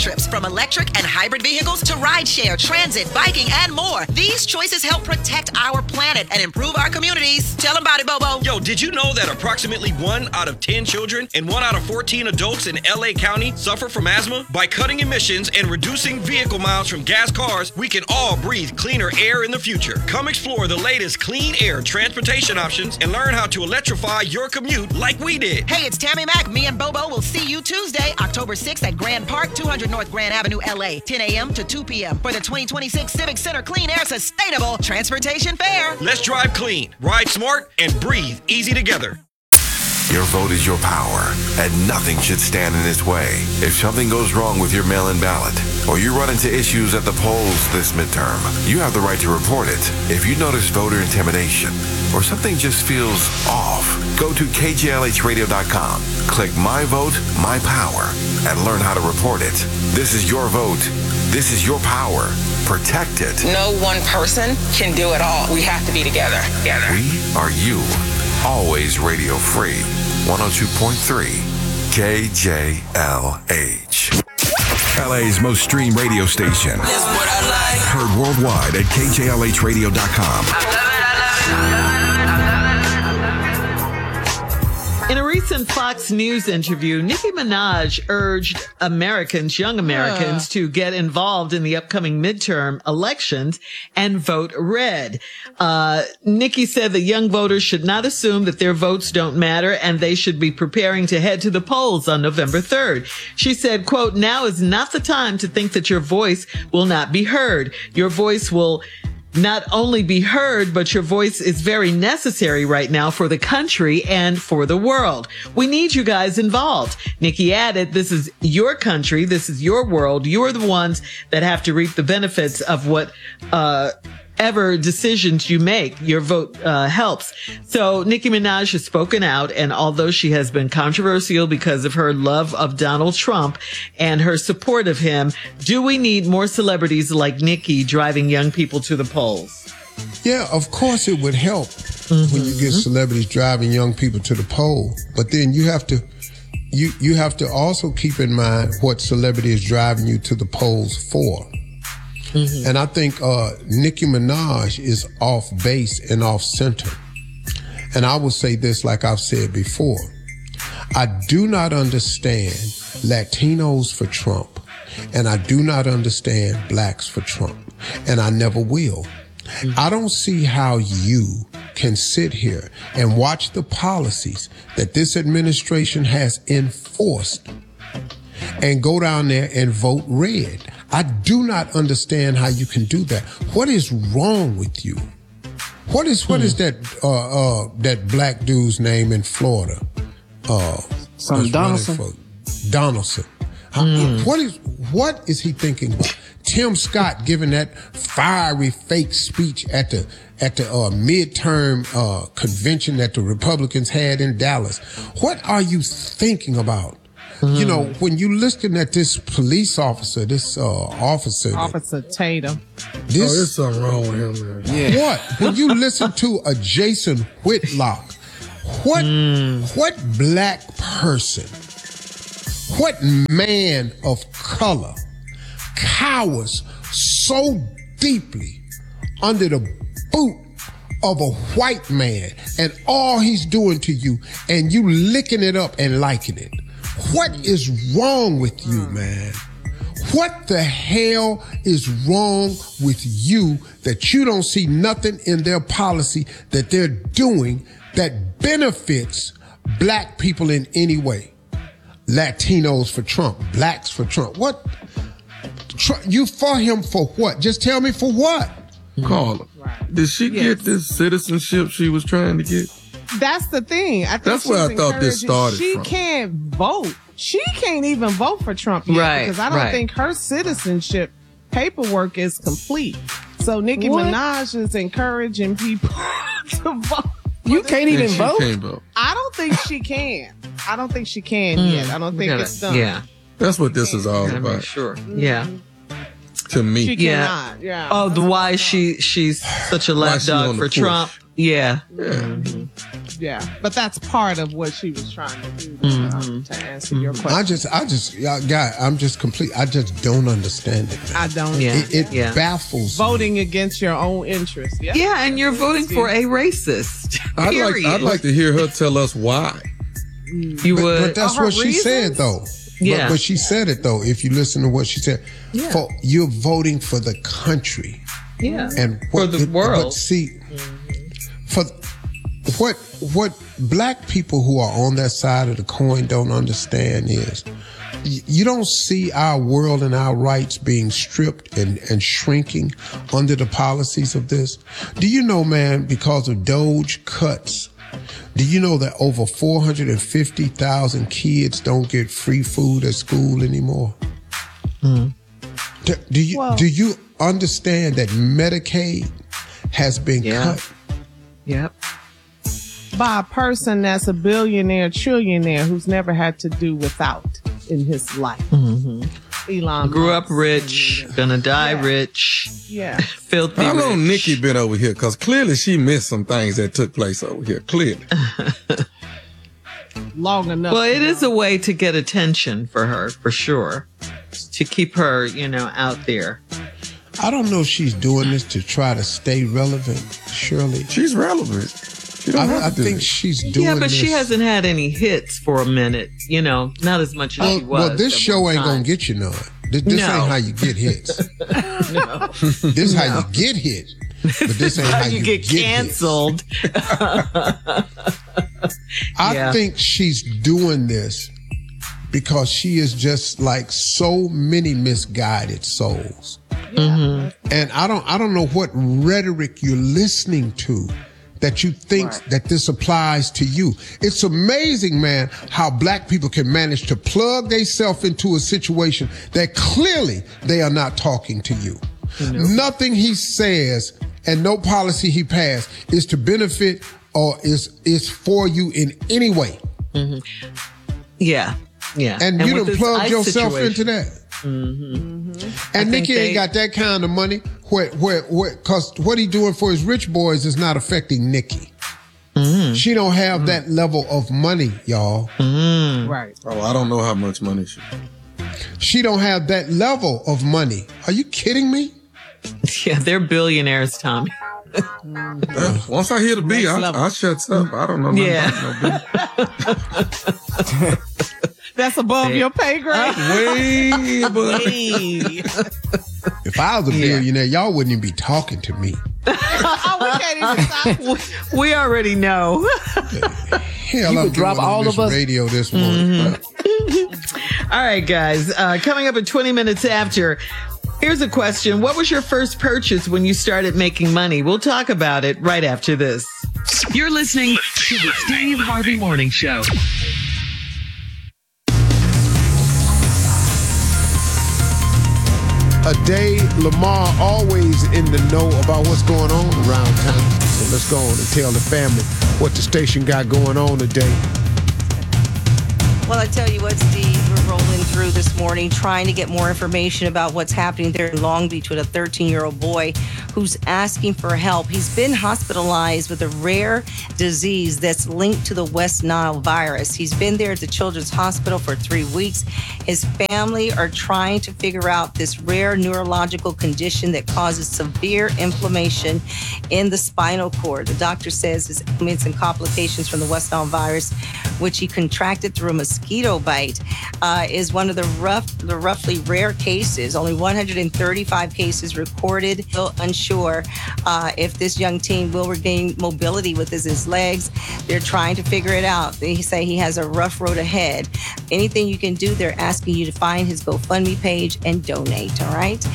trips, from electric and hybrid vehicles to rideshare, transit, biking, and more. These choices help protect our planet and improve our communities. Tell them about it, Bobo. Yo, did you know that approximately 1 out of 10 children and 1 out of 14 adults in LA County suffer from asthma? By cutting emissions and reducing vehicle miles from gas cars, we can all breathe cleaner air in the future. Come explore the latest clean air transportation options and learn how to electrify your commute like we did. Hey, it's Tammy Mack. Me and Bobo will see you Tuesday, October 6th at Grand Park, 200 North Grand Avenue, LA, 10 a.m. to 2 p.m. for the 2026 Civic Center Clean Air Sustainable Transportation Fair. Let's drive clean, ride smart, and breathe easy together. Your vote is your power, and nothing should stand in its way. If something goes wrong with your mail-in ballot, or you run into issues at the polls this midterm, you have the right to report it. If you notice voter intimidation, or something just feels off, go to KJLHradio.com, click My Vote, My Power, and learn how to report it. This is your vote. This is your power. Protect it. No one person can do it all. We have to be together. We are you. Always radio free. 102.3 KJLH. LA's most streamed radio station. That's what I like. Heard worldwide at KJLHradio.com. In a recent Fox News interview, Nicki Minaj urged young Americans, to get involved in the upcoming midterm elections and vote red. Nicki said that young voters should not assume that their votes don't matter and they should be preparing to head to the polls on November 3rd. She said, quote, "Now is not the time to think that your voice will not be heard. Your voice will not only be heard, but your voice is very necessary right now for the country and for the world. We need you guys involved." Nicki added, "This is your country. This is your world. You are the ones that have to reap the benefits of whatever decisions you make. Your vote helps." So Nicki Minaj has spoken out, and although she has been controversial because of her love of Donald Trump and her support of him, do we need more celebrities like Nicki driving young people to the polls? Yeah, of course it would help when you get celebrities driving young people to the poll. But then you have to also keep in mind what celebrity is driving you to the polls for. And I think Nicki Minaj is off base and off center. And I will say this like I've said before. I do not understand Latinos for Trump. And I do not understand blacks for Trump. And I never will. I don't see how you can sit here and watch the policies that this administration has enforced and go down there and vote red. I do not understand how you can do that. What is wrong with you? What is that black dude's name in Florida? Donaldson. Donaldson. What is he thinking about? Tim Scott giving that fiery fake speech at the midterm convention that the Republicans had in Dallas. What are you thinking about? You know, when you listen at this police officer, Officer Tatum. There's something wrong with him, man. Yeah. What? When you listen to a Jason Whitlock, what black person, what man of color cowers so deeply under the boot of a white man and all he's doing to you and you licking it up and liking it? What is wrong with you, man? What the hell is wrong with you that you don't see nothing in their policy that they're doing that benefits black people in any way? Latinos for Trump, blacks for Trump. What? You for him for what? Just tell me for what? Carla, did she get this citizenship she was trying to get? That's the thing. That's where I thought this started She from. can't vote. She can't even vote for Trump yet because I don't think her citizenship paperwork is complete. So Nicki Minaj is encouraging people to vote. You can't even vote? Can't vote. I don't think she can. I don't think she can yet. I don't think it's done. Yeah. That's what this is all about. Sure. Yeah. To me. She cannot. Yeah. Oh, why she's such a lapdog for Trump. Yeah. Yeah, but that's part of what she was trying to do to answer your question. I just don't understand it. I don't. Yeah. It baffles voting against your own interests. Yeah, yeah, and you're voting for a racist. I'd like to hear her tell us why. You would. But that's what she said, though. Yeah. But she said it, though, if you listen to what she said. Yeah. You're voting for the country. Yeah. And for the world. But see, for what black people who are on that side of the coin don't understand is you don't see our world and our rights being stripped and shrinking under the policies of this. Do you know, man, because of Doge cuts, do you know that over 450,000 kids don't get free food at school anymore? Do you understand that Medicaid has been cut? Yep. By a person that's a billionaire, trillionaire who's never had to do without in his life. Elon grew up rich, gonna die rich. Yeah. Filthy How long rich. Nikki been over here? Because clearly she missed some things that took place over here. Clearly. Long enough. Well, it is a way to get attention for her, for sure. To keep her, out there. I don't know if she's doing this to try to stay relevant, Shirley. She's relevant. I think she's doing this. Yeah, but she hasn't had any hits for a minute, not as much as she was. Well, this show ain't going to get you none. This ain't how you get hits. No. This is how you get hit. But this ain't how you get canceled. I think she's doing this because she is just like so many misguided souls. And I don't know what rhetoric you're listening to that you think that this applies to you. It's amazing, man, how black people can manage to plug themselves into a situation that clearly they are not talking to you. Nothing he says and no policy he passed is to benefit or is for you in any way. Yeah. And you done plugged yourself into that. And Nikki ain't got that kind of money. Because what he doing for his rich boys is not affecting Nikki. She don't have that level of money, y'all. Right. Oh, I don't know how much money she don't have that level of money. Are you kidding me? Yeah, they're billionaires, Tommy. Once I hear the B, I shut up. I don't know nothing about no B. That's above your pay grade. Way above. If I was a billionaire, y'all wouldn't even be talking to me. We can't even stop. We already know. Hell, I'm drop all of us radio this morning. All right, guys. Coming up at 20 minutes after. Here's a question. What was your first purchase when you started making money? We'll talk about it right after this. You're listening to the Steve Harvey Morning Show. A day, Lamar always in the know about what's going on around town. So let's go on and tell the family what the station got going on today. Well, I tell you what, Steve, we're rolling through this morning trying to get more information about what's happening there in Long Beach with a 13-year-old boy who's asking for help. He's been hospitalized with a rare disease that's linked to the West Nile virus. He's been there at the Children's Hospital for 3 weeks. His family are trying to figure out this rare neurological condition that causes severe inflammation in the spinal cord. The doctor says his ailments and complications from the West Nile virus, which he contracted through a mosquito bite, is one of the roughly rare cases. Only 135 cases recorded. Still unsure if this young teen will regain mobility with his legs. They're trying to figure it out. They say he has a rough road ahead. Anything you can do, they're asking you to find his GoFundMe page and donate, all right?